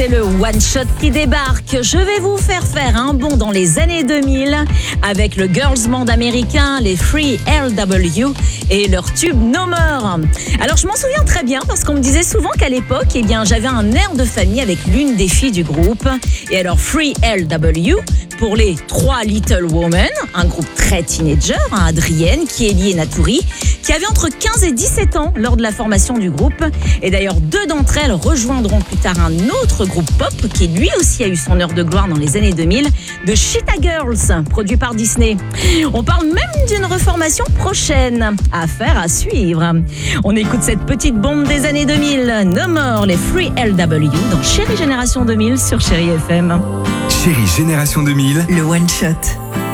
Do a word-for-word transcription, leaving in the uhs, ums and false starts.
C'est le One Shot qui débarque. Je vais vous faire faire un bond dans les années deux mille avec le girls band américain, les Free L W et leur tube No More. Alors je m'en souviens très bien parce qu'on me disait souvent qu'à l'époque, eh bien, j'avais un air de famille avec l'une des filles du groupe. Et alors Free L W pour les trois Little Women, un groupe très teenager, hein, Adrienne, Kiely et Naturi, qui avaient entre quinze et dix-sept ans lors de la formation du groupe. Et d'ailleurs, deux d'entre elles rejoindront plus tard un autre groupe pop qui lui aussi a eu son heure de gloire dans les années deux mille, de Cheetah Girls, produit par Disney. On parle même d'une reformation prochaine. Affaire à suivre. On écoute cette petite bombe des années deux mille, No More, les Free L W, dans Chérie Génération deux mille sur Chérie F M. Chérie Génération deux mille, le One Shot.